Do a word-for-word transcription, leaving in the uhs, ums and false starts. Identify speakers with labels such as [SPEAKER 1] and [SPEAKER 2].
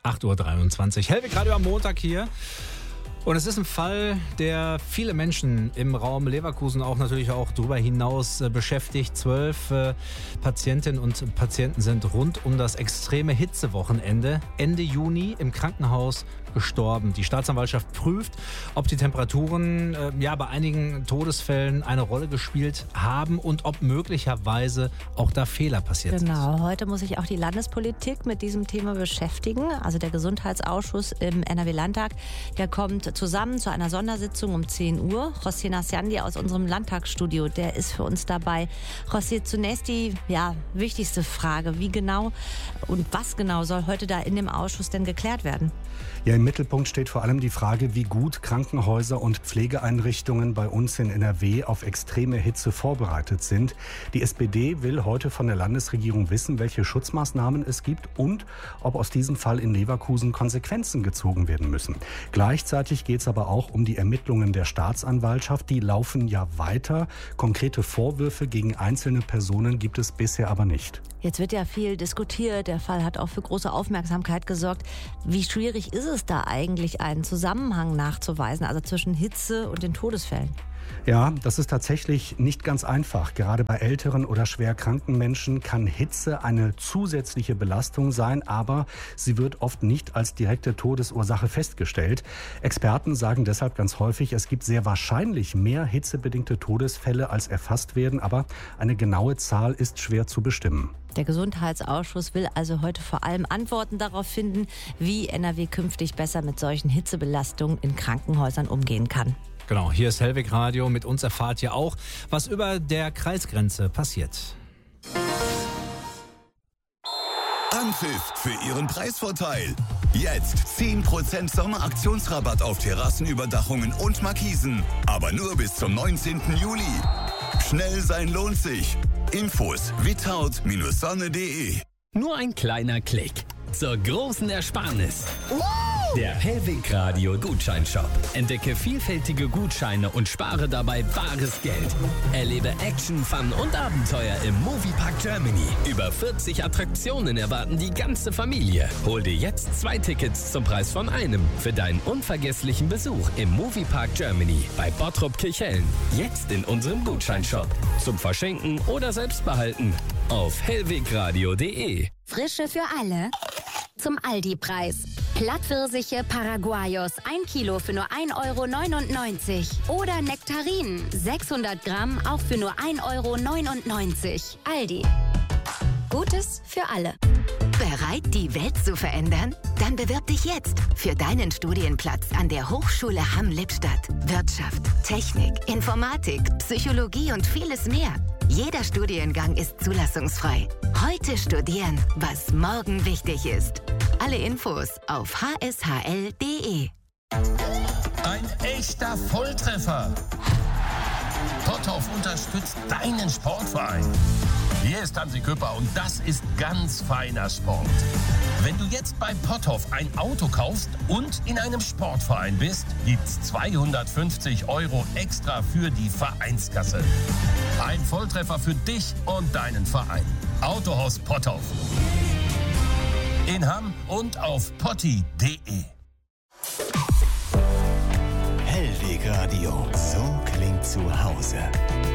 [SPEAKER 1] acht Uhr dreiundzwanzig. Hellwig Radio am Montag hier. Und es ist ein Fall, der viele Menschen im Raum Leverkusen, auch natürlich auch darüber hinaus äh, beschäftigt. Zwölf äh, Patientinnen und Patienten sind rund um das extreme Hitzewochenende Ende Juni im Krankenhaus gestorben. Die Staatsanwaltschaft prüft, ob die Temperaturen äh, ja, bei einigen Todesfällen eine Rolle gespielt haben und ob möglicherweise auch da Fehler passiert sind.
[SPEAKER 2] Genau, heute muss sich auch die Landespolitik mit diesem Thema beschäftigen. Also der Gesundheitsausschuss im N R W-Landtag, der kommt zusammen zu einer Sondersitzung um zehn Uhr. José Nasciandi aus unserem Landtagsstudio, der ist für uns dabei. José, zunächst die ja, wichtigste Frage. Wie genau und was genau soll heute da in dem Ausschuss denn geklärt werden?
[SPEAKER 3] Ja, im Mittelpunkt steht vor allem die Frage, wie gut Krankenhäuser und Pflegeeinrichtungen bei uns in N R W auf extreme Hitze vorbereitet sind. Die S P D will heute von der Landesregierung wissen, welche Schutzmaßnahmen es gibt und ob aus diesem Fall in Leverkusen Konsequenzen gezogen werden müssen. Gleichzeitig geht es aber auch um die Ermittlungen der Staatsanwaltschaft. Die laufen ja weiter. Konkrete Vorwürfe gegen einzelne Personen gibt es bisher aber nicht.
[SPEAKER 2] Jetzt wird ja viel diskutiert. Der Fall hat auch für große Aufmerksamkeit gesorgt. Wie schwierig ist es da eigentlich, einen Zusammenhang nachzuweisen, also zwischen Hitze und den Todesfällen?
[SPEAKER 3] Ja, das ist tatsächlich nicht ganz einfach. Gerade bei älteren oder schwer kranken Menschen kann Hitze eine zusätzliche Belastung sein, aber sie wird oft nicht als direkte Todesursache festgestellt. Experten sagen deshalb ganz häufig, es gibt sehr wahrscheinlich mehr hitzebedingte Todesfälle, als erfasst werden, aber eine genaue Zahl ist schwer zu bestimmen.
[SPEAKER 2] Der Gesundheitsausschuss will also heute vor allem Antworten darauf finden, wie N R W künftig besser mit solchen Hitzebelastungen in Krankenhäusern umgehen kann.
[SPEAKER 1] Genau, hier ist Hellwig Radio. Mit uns erfahrt ihr auch, was über der Kreisgrenze passiert.
[SPEAKER 4] Anpfiff für Ihren Preisvorteil. Jetzt zehn Prozent Sommeraktionsrabatt auf Terrassenüberdachungen und Markisen. Aber nur bis zum neunzehnten Juli. Schnell sein lohnt sich. Infos without Bindestrich sonne punkt de.
[SPEAKER 5] Nur ein kleiner Klick zur großen Ersparnis. Der Hellwig Radio Gutscheinshop. Entdecke vielfältige Gutscheine und spare dabei bares Geld. Erlebe Action, Fun und Abenteuer im Moviepark Germany. Über vierzig Attraktionen erwarten die ganze Familie. Hol dir jetzt zwei Tickets zum Preis von einem für deinen unvergesslichen Besuch im Moviepark Germany bei Bottrop Kirchhellen. Jetzt in unserem Gutscheinshop. Zum Verschenken oder selbst behalten. Auf hellwegradio punkt de.
[SPEAKER 6] Frische für alle. Zum Aldi-Preis. Plattpfirsiche Paraguayos, ein Kilo für nur ein Euro neunundneunzig. Oder Nektarinen, sechshundert Gramm, auch für nur ein Euro neunundneunzig. Aldi. Gutes für alle.
[SPEAKER 7] Bereit, die Welt zu verändern? Dann bewirb dich jetzt für deinen Studienplatz an der Hochschule Hamm-Lippstadt. Wirtschaft, Technik, Informatik, Psychologie und vieles mehr. Jeder Studiengang ist zulassungsfrei. Heute studieren, was morgen wichtig ist. Alle Infos auf h s h l punkt de.
[SPEAKER 8] Ein echter Volltreffer. Potthoff unterstützt deinen Sportverein. Hier ist Hansi Küpper und das ist ganz feiner Sport. Wenn du jetzt bei Potthoff ein Auto kaufst und in einem Sportverein bist, gibt's zweihundertfünfzig Euro extra für die Vereinskasse. Ein Volltreffer für dich und deinen Verein. Autohaus Potthoff. In Hamm und auf potti punkt de.
[SPEAKER 9] Hellwig Radio. So klingt zu Hause.